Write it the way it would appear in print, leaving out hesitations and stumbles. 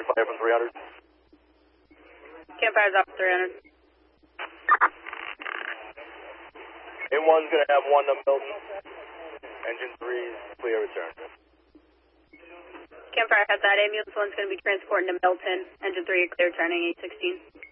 Campfire from 300. Campfire's off 300. A1's going to have 1 to Milton. Engine 3 is clear return. Campfire has that. Ambulance 1's going to be transporting to Milton. Engine 3 clear turning 816.